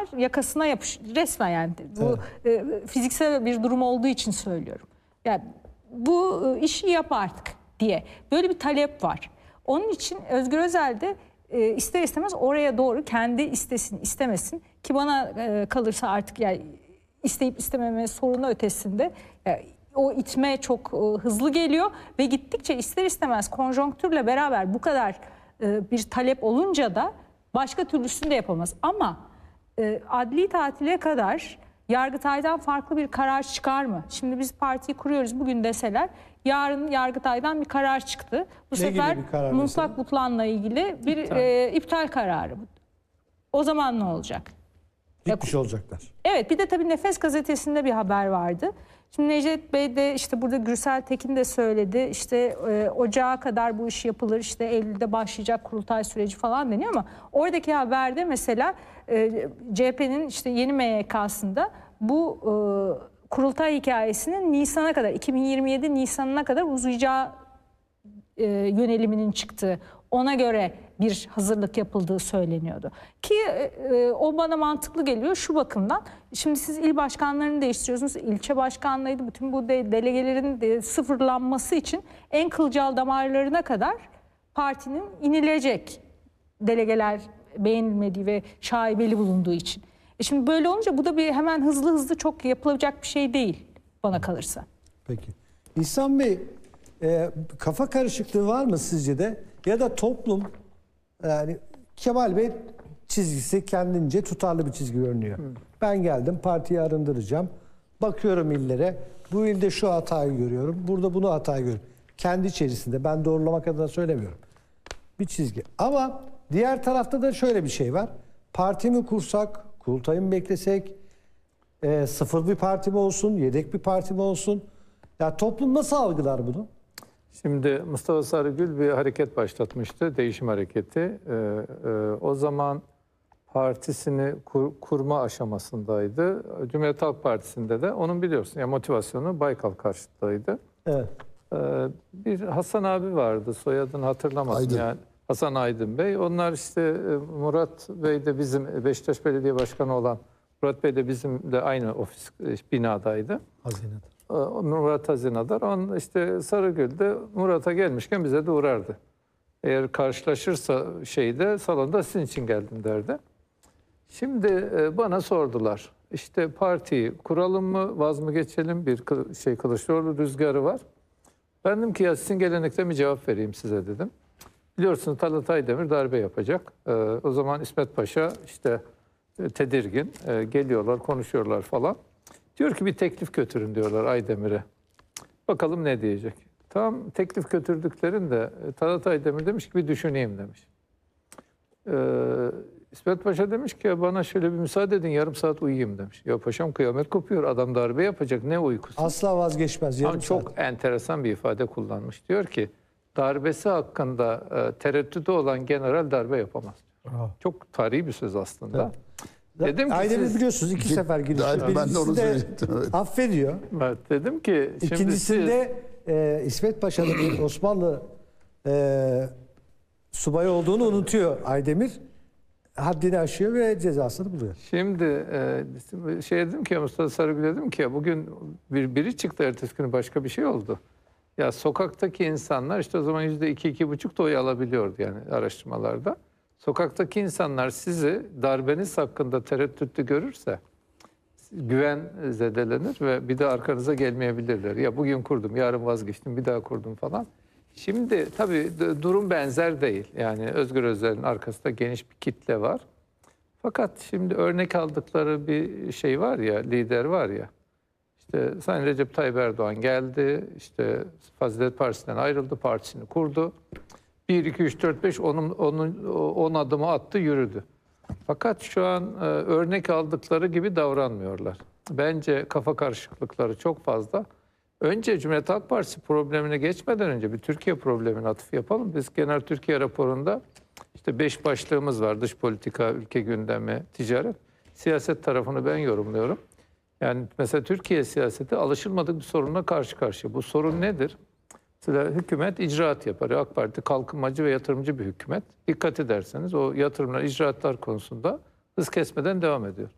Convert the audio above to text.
yakasına yapış resmen, yani bu fiziksel bir durum olduğu için söylüyorum. Yani bu işi yap artık diye böyle bir talep var. Onun için Özgür Özel de ister istemez oraya doğru kendi istesin istemesin, ki bana kalırsa artık yani isteyip istememe sorunu ötesinde o itme çok hızlı geliyor ve gittikçe ister istemez konjonktürle beraber bu kadar bir talep olunca da başka türlüsünü de yapamaz. Ama adli tatile kadar Yargıtay'dan farklı bir karar çıkar mı? Şimdi biz partiyi kuruyoruz bugün deseler, yarın Yargıtay'dan bir karar çıktı. Bu Ne sefer gibi bir karar mutlak butlanla ilgili bir iptal kararı. O zaman ne olacak? Gitmiş olacaklar. Evet, bir de tabii Nefes gazetesinde bir haber vardı. Şimdi Necdet Bey de işte burada Gürsel Tekin de söyledi. İşte ocağa kadar bu iş yapılır. İşte Eylül'de başlayacak kurultay süreci falan deniyor ama oradaki haberde mesela CHP'nin işte yeni MYK'sında bu kurultay hikayesinin Nisan'a kadar, 2027 Nisan'ına kadar uzayacağı yöneliminin çıktığı, ona göre bir hazırlık yapıldığı söyleniyordu. Ki o bana mantıklı geliyor şu bakımdan. Şimdi siz il başkanlarını değiştiriyorsunuz. İlçe başkanlığıydı. Bütün bu delegelerin sıfırlanması için en kılcal damarlarına kadar partinin inilecek, delegeler beğenilmediği ve şaibeli bulunduğu için. Şimdi böyle olunca bu da bir hemen hızlı çok yapılacak bir şey değil bana kalırsa. Peki. İhsan Bey, kafa karışıklığı var mı sizce de? Ya da toplum, yani Kemal Bey çizgisi kendince tutarlı bir çizgi görünüyor. Ben geldim, partiyi arındıracağım. Bakıyorum illere. Bu ilde şu hatayı görüyorum. Burada bunu hatayı görüyorum. Kendi içerisinde. Ben doğrulamak adına söylemiyorum. Bir çizgi. Ama diğer tarafta da şöyle bir şey var. Parti mi kursak, kurultayı mı beklesek, sıfır bir parti mi olsun, yedek bir parti mi olsun? Ya toplum nasıl algılar bunu? Şimdi Mustafa Sarıgül bir hareket başlatmıştı, değişim hareketi. O zaman partisini kurma aşamasındaydı. Cumhuriyet Halk Partisi'nde de onun biliyorsun, yani motivasyonu Baykal karşıtıydı. Evet. Bir Hasan abi vardı, soyadını hatırlamadım. Aydın. Yani Hasan Aydın Bey. Onlar işte Murat Bey de bizim Beşiktaş Belediye Başkanı olan Murat Bey de bizim de aynı ofis binadaydı. Hazinedir. Murat Hazinadar. On işte Sarıgül de Murat'a gelmişken bize de uğrardı. Eğer karşılaşırsa salonda sizin için geldim derdi. Şimdi bana sordular. İşte partiyi kuralım mı, vaz mı geçelim? Bir Kılıçdaroğlu rüzgarı var. Ben dedim ki ya sizin gelenekte bir cevap vereyim size dedim. Biliyorsunuz Talat Aydemir darbe yapacak. O zaman İsmet Paşa işte tedirgin. Geliyorlar, konuşuyorlar falan. Diyor ki bir teklif götürün diyorlar Aydemir'e. Bakalım ne diyecek. Tam teklif götürdüklerinde Talat Aydemir demiş ki bir düşüneyim demiş. İsmet Paşa demiş ki bana şöyle bir müsaade edin, yarım saat uyuyayım demiş. Ya paşam kıyamet kopuyor, adam darbe yapacak, ne uykusu? Asla vazgeçmez. Ama çok enteresan bir ifade kullanmış. Diyor ki darbesi hakkında tereddütü olan general darbe yapamaz. Çok tarihi bir söz aslında. Evet. Dedim ki Aydemir biliyorsunuz 2 sefer girişti. Ben de onu Birincisinde söyleyecektim. Evet. affediyor. Evet, dedim ki şimdi İkincisinde İsmet Paşa'nın bir Osmanlı subayı olduğunu unutuyor Aydemir. Haddini aşıyor ve cezasını buluyor. Şimdi dedim ki Mustafa Sarıgül dedim ki bugün biri çıktı, ertesi günü başka bir şey oldu. Ya sokaktaki insanlar işte o zaman %2-2,5 da oy alabiliyordu yani araştırmalarda. Sokaktaki insanlar sizi darbeniz hakkında tereddütlü görürse güven zedelenir ve bir de arkanıza gelmeyebilirler. Ya bugün kurdum, yarın vazgeçtim, bir daha kurdum falan. Şimdi tabii durum benzer değil. Yani Özgür Özel'in arkasında geniş bir kitle var. Fakat şimdi örnek aldıkları bir şey var ya, lider var ya. İşte Sayın Recep Tayyip Erdoğan geldi, işte Fazilet Partisi'nden ayrıldı, partisini kurdu. 1, 2, 3, 4, 5 10 adımı attı, yürüdü. Fakat şu an örnek aldıkları gibi davranmıyorlar. Bence kafa karışıklıkları çok fazla. Önce Cumhuriyet Halk Partisi problemine geçmeden önce bir Türkiye problemine atıf yapalım. Biz Genel Türkiye raporunda işte 5 başlığımız var. Dış politika, ülke gündemi, ticaret. Siyaset tarafını ben yorumluyorum. Yani mesela Türkiye siyaseti alışılmadık bir sorunla karşı karşıya. Bu sorun nedir? Mesela hükümet icraat yapar. AK Parti kalkınmacı ve yatırımcı bir hükümet. Dikkat ederseniz o yatırımlar, icraatlar konusunda hız kesmeden devam ediyor.